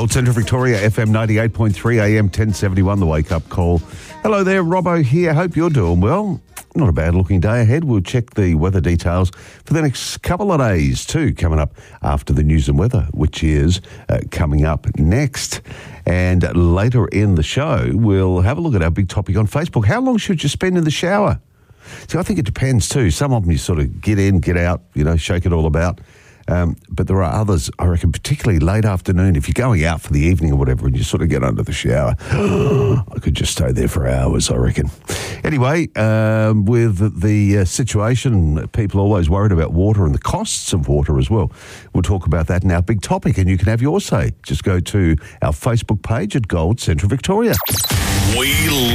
Gold Central Victoria, FM 98.3 AM 1071, the wake-up call. Hello there, Robbo here. Hope you're doing well. Not a bad-looking day ahead. We'll check the weather details for the next couple of days too, coming up after the news and weather, which is coming up next. And later in the show, we'll have a look at our big topic on Facebook. How long should you spend in the shower? See, I think it depends too. Some of them you sort of get in, get out, shake it all about. But there are others, I reckon, particularly late afternoon, if you're going out for the evening or whatever and you sort of get under the shower, I could just stay there for hours, I reckon. Anyway, with the situation, people are always worried about water and the costs of water as well. We'll talk about that in our big topic, and you can have your say. Just go to our Facebook page at Gold Central Victoria.